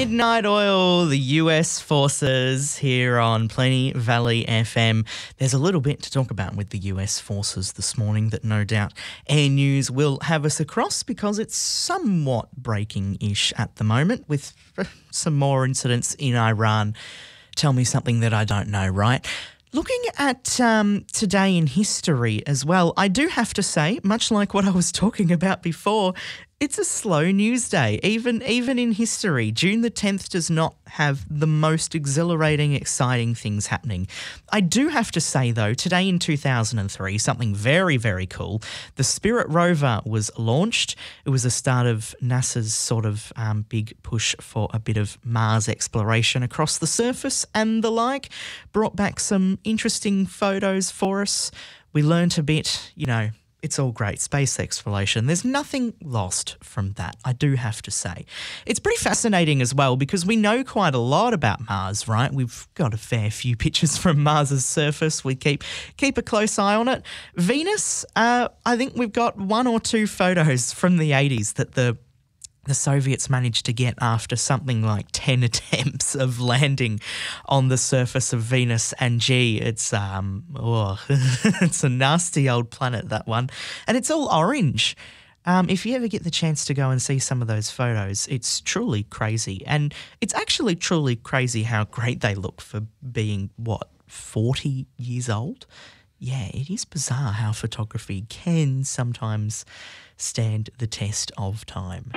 Midnight Oil, the US forces here on Plenty Valley FM. There's a little bit to talk about with the US forces this morning that no doubt Air News will have us across because it's somewhat breaking-ish at the moment with some more incidents in Iran. Tell me something that I don't know, right? Looking at today in history as well, I do have to say, much like what I was talking about before, it's a slow news day, even in history. June the 10th does not have the most exhilarating, exciting things happening. I do have to say, though, today in 2003, something very, very cool. The Spirit rover was launched. It was the start of NASA's sort of big push for a bit of Mars exploration across the surface and the like. Brought back some interesting photos for us. We learnt a bit, it's all great, space exploration. There's nothing lost from that, I do have to say. It's pretty fascinating as well because we know quite a lot about Mars, right? We've got a fair few pictures from Mars's surface. We keep a close eye on it. Venus, I think we've got one or two photos from the 80s that the Soviets managed to get after something like 10 attempts of landing on the surface of Venus. And gee, it's it's a nasty old planet, that one. And it's all orange. If you ever get the chance to go and see some of those photos, it's truly crazy. And it's actually truly crazy how great they look for being, 40 years old? Yeah, it is bizarre how photography can sometimes stand the test of time.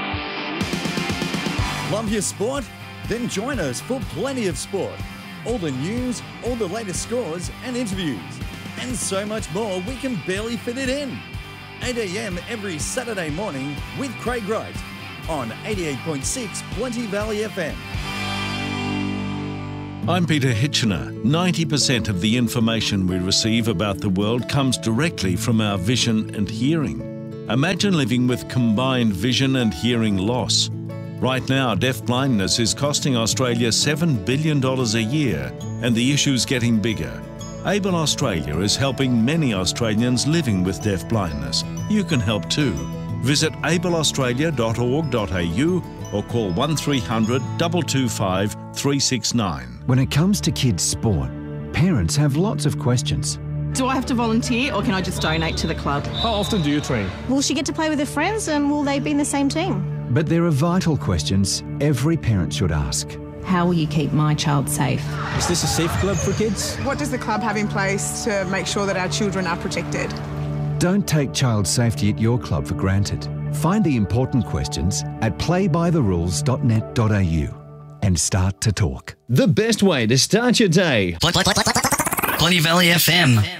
Love your sport? Then join us for Plenty of Sport. All the news, all the latest scores and interviews, and so much more we can barely fit it in. 8 a.m. every Saturday morning with Craig Wright on 88.6 Plenty Valley FM. I'm Peter Hitchener. 90% of the information we receive about the world comes directly from our vision and hearing. Imagine living with combined vision and hearing loss. Right now, deafblindness is costing Australia $7 billion a year, and the issue's getting bigger. Able Australia is helping many Australians living with deafblindness. You can help too. Visit ableaustralia.org.au or call 1300 225 369. When it comes to kids' sport, parents have lots of questions. Do I have to volunteer or can I just donate to the club? How often do you train? Will she get to play with her friends and will they be in the same team? But there are vital questions every parent should ask. How will you keep my child safe? Is this a safe club for kids? What does the club have in place to make sure that our children are protected? Don't take child safety at your club for granted. Find the important questions at playbytherules.net.au and start to talk. The best way to start your day. Plenty Valley FM.